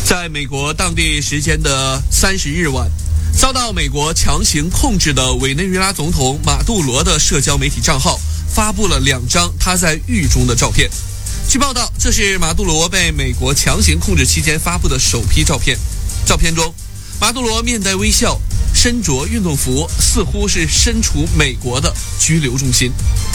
在美国当地时间的30日晚，遭到美国强行控制的委内瑞拉总统马杜罗的社交媒体账号发布了2张他在狱中的照片。据报道，这是马杜罗被美国强行控制期间发布的首批照片。照片中，马杜罗面带微笑，身着运动服，似乎是身处美国的拘留中心。